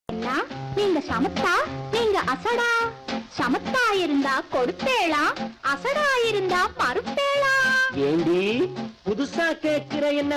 நீங்க சமத்தா, நீங்க அசடா. சமத்தா இருந்தா கொடுப்பேளா, அசடா இருந்தா மறுப்பேளா. ஏண்டி புதுசா கேட்கிற என்ன